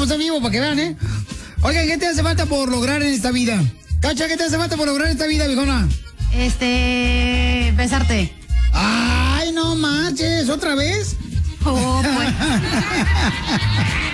Estamos en vivo para que vean, ¿eh? Oigan, ¿qué te hace falta por lograr en esta vida? Cacha, ¿qué te hace falta por lograr en esta vida, viejona? Besarte. Ay, no manches, ¿otra vez? Oh, pues.